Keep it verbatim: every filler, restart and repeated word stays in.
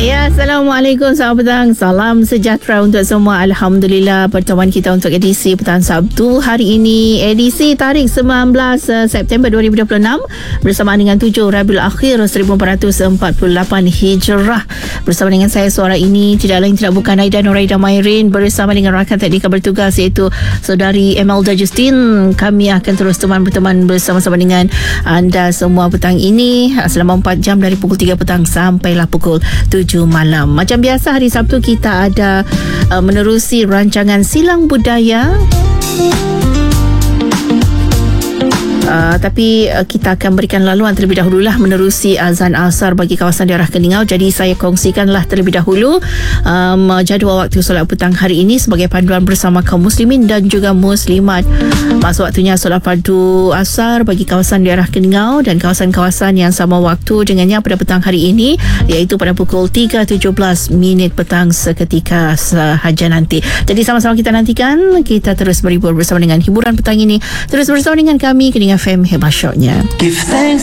Ya, Assalamualaikum, selamat petang. Salam sejahtera untuk semua. Alhamdulillah, pertemuan kita untuk edisi petang Sabtu hari ini, edisi tarikh sembilan belas September dua ribu dua puluh enam, bersamaan dengan tujuh Rabiul Akhir seribu empat ratus empat puluh lapan Hijrah. Bersama dengan saya suara ini tidak lain tidak bukan Aida Nuraida Mairin, bersama dengan rakan teknikal bertugas iaitu Saudari Emelda Justin. Kami akan terus teman-teman bersama-sama dengan anda semua petang ini selama empat jam dari pukul tiga petang sampailah pukul tujuh malam. Macam biasa hari Sabtu kita ada uh, menerusi rancangan Silang Budaya. Uh, tapi uh, kita akan berikan laluan terlebih dahululah menerusi azan asar bagi kawasan daerah Keningau. Jadi saya kongsikanlah terlebih dahulu um, jadual waktu solat petang hari ini sebagai panduan bersama kaum muslimin dan juga muslimat. Masa waktunya solat fardu asar bagi kawasan daerah Keningau dan kawasan-kawasan yang sama waktu dengannya pada petang hari ini, iaitu pada pukul tiga tujuh belas minit petang seketika sahaja nanti. Jadi sama-sama kita nantikan, kita terus berhibur bersama dengan hiburan petang ini. Terus bersama dengan kami Keningau F M, hebat syoknya. Give thanks